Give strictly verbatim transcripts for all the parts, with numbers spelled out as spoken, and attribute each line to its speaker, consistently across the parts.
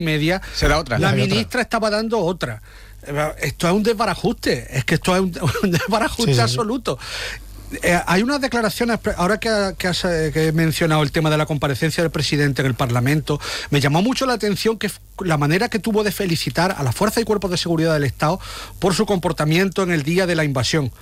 Speaker 1: media,
Speaker 2: será otra.
Speaker 1: La
Speaker 2: Hay
Speaker 1: ministra
Speaker 2: otra.
Speaker 1: estaba dando otra. Esto es un desbarajuste, es que esto es un, un desbarajuste sí, sí, absoluto. Sí. Eh, hay unas declaraciones, ahora que, que, has, que he mencionado el tema de la comparecencia del presidente en el Parlamento, me llamó mucho la atención que la manera que tuvo de felicitar a las fuerzas y cuerpos de seguridad del Estado por su comportamiento en el día de la invasión.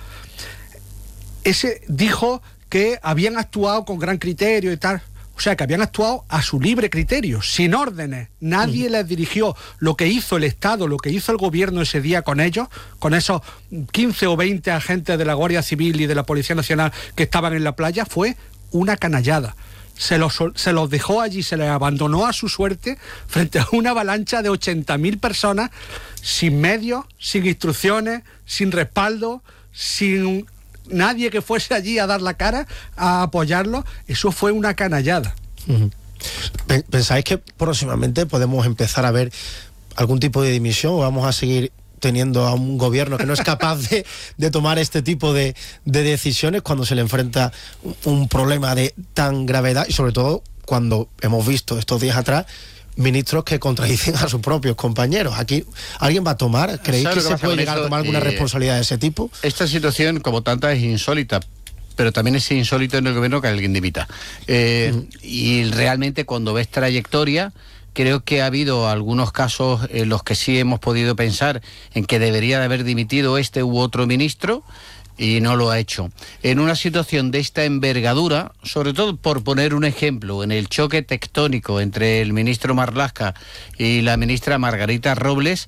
Speaker 1: Ese dijo que habían actuado con gran criterio y tal. O sea, que habían actuado a su libre criterio, sin órdenes. Nadie uh-huh. les dirigió. Lo que hizo el Estado, lo que hizo el gobierno ese día con ellos, con esos quince o veinte agentes de la Guardia Civil y de la Policía Nacional que estaban en la playa, fue una canallada. Se los, se los dejó allí, se les abandonó a su suerte frente a una avalancha de ochenta mil personas, sin medios, sin instrucciones, sin respaldo, sin nadie que fuese allí a dar la cara, a apoyarlo. Eso fue una canallada.
Speaker 3: Uh-huh. ¿Pensáis que próximamente podemos empezar a ver algún tipo de dimisión o vamos a seguir teniendo a un gobierno que no es capaz de, de tomar este tipo de, de decisiones cuando se le enfrenta un problema de tan gravedad y sobre todo cuando hemos visto estos días atrás ministros que contradicen a sus propios compañeros? Aquí ¿alguien va a tomar? ¿Creéis que, que se puede llegar eso, a tomar alguna eh, responsabilidad de ese tipo?
Speaker 2: Esta situación, como tanta, es insólita, pero también es insólito en el gobierno que alguien dimita. Eh, uh-huh. Y realmente cuando ves trayectoria, creo que ha habido algunos casos en los que sí hemos podido pensar en que debería de haber dimitido este u otro ministro, y no lo ha hecho. En una situación de esta envergadura, sobre todo por poner un ejemplo, en el choque tectónico entre el ministro Marlaska y la ministra Margarita Robles,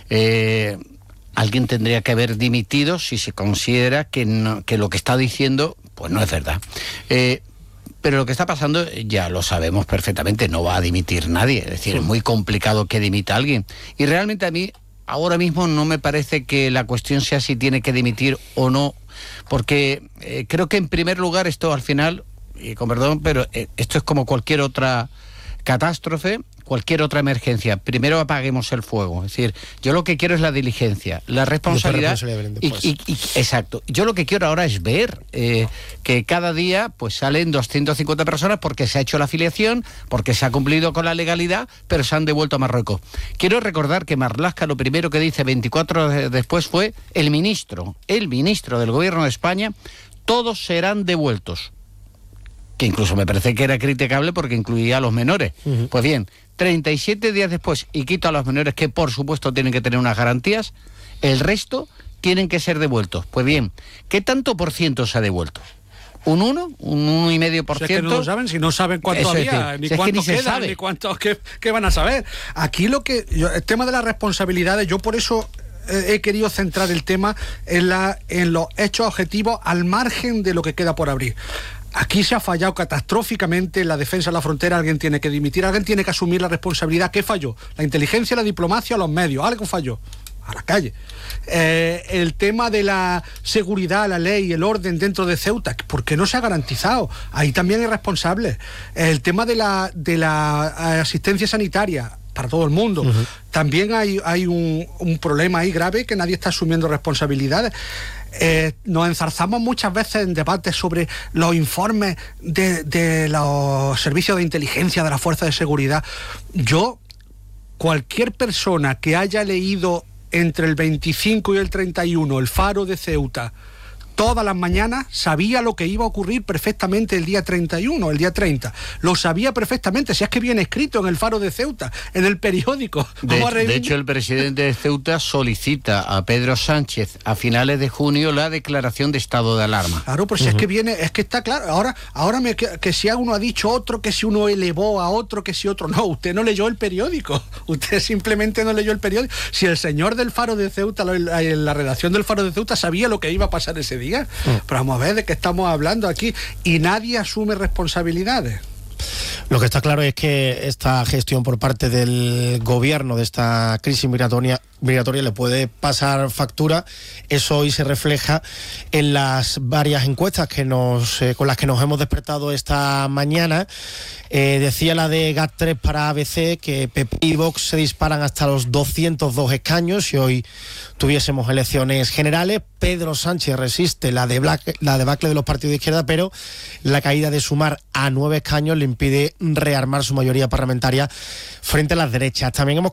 Speaker 2: eh, alguien tendría que haber dimitido si se considera que, no, que lo que está diciendo pues no es verdad. Eh, Pero lo que está pasando ya lo sabemos perfectamente, no va a dimitir nadie, es decir, es muy complicado que dimita alguien. Y realmente a mí ahora mismo no me parece que la cuestión sea si tiene que dimitir o no, porque eh, creo que en primer lugar esto al final, y con perdón, pero eh, esto es como cualquier otra catástrofe, cualquier otra emergencia. Primero apaguemos el fuego. Es decir, yo lo que quiero es la diligencia, la responsabilidad. Y, y, y, exacto. Yo lo que quiero ahora es ver eh, que cada día pues salen doscientas cincuenta personas porque se ha hecho la afiliación, porque se ha cumplido con la legalidad, pero se han devuelto a Marruecos. Quiero recordar que Marlaska lo primero que dice veinticuatro horas después fue el ministro, el ministro del gobierno de España, todos serán devueltos. Que incluso me parece que era criticable porque incluía a los menores. Uh-huh. Pues bien, treinta y siete días después, y quito a los menores que por supuesto tienen que tener unas garantías, el resto tienen que ser devueltos. Pues bien, ¿qué tanto por ciento se ha devuelto? ¿Un uno? ¿Un uno y medio por ciento?
Speaker 1: O sea, que no lo saben, si no saben cuánto había, ni cuánto queda, ni cuánto, qué, qué van a saber. Aquí lo que, yo, el tema de las responsabilidades, yo por eso he querido centrar el tema en, la, en los hechos objetivos al margen de lo que queda por abrir. Aquí se ha fallado catastróficamente en la defensa de la frontera, alguien tiene que dimitir, alguien tiene que asumir la responsabilidad. ¿Qué falló? La inteligencia, la diplomacia, los medios, algo falló. A la calle. Eh, el tema de la seguridad, la ley, el orden dentro de Ceuta, ¿por qué no se ha garantizado? Ahí también hay responsables. El tema de la, de la asistencia sanitaria para todo el mundo. Uh-huh. También hay, hay un, un problema ahí grave que nadie está asumiendo responsabilidades. Eh, nos enzarzamos muchas veces en debates sobre los informes de, de los servicios de inteligencia de la fuerza de seguridad. Yo, cualquier persona que haya leído entre el veinticinco y el treinta y uno el Faro de Ceuta todas las mañanas, sabía lo que iba a ocurrir perfectamente el día treinta y uno, el día treinta. Lo sabía perfectamente, si es que viene escrito en el Faro de Ceuta, en el periódico.
Speaker 2: De, de hecho, el presidente de Ceuta solicita a Pedro Sánchez a finales de junio la declaración de estado de alarma.
Speaker 1: Claro, pues uh-huh. es que viene, es que está claro. Ahora, ahora me, que, que si uno ha dicho otro, que si uno elevó a otro, que si otro. No, usted no leyó el periódico. Usted simplemente no leyó el periódico. Si el señor del Faro de Ceuta, en la redacción del Faro de Ceuta, sabía lo que iba a pasar ese día. Día. Mm. Pero vamos a ver de qué estamos hablando aquí y nadie asume responsabilidades.
Speaker 3: Lo que está claro es que esta gestión por parte del gobierno de esta crisis migratoria migratoria le puede pasar factura. Eso hoy se refleja en las varias encuestas que nos eh, con las que nos hemos despertado esta mañana. Eh, decía la de GAT tres para A B C que P P y Vox se disparan hasta los doscientos dos escaños si hoy tuviésemos elecciones generales. Pedro Sánchez resiste la, de Black, la debacle de los partidos de izquierda, pero la caída de Sumar a nueve escaños le impide rearmar su mayoría parlamentaria frente a las derechas. También hemos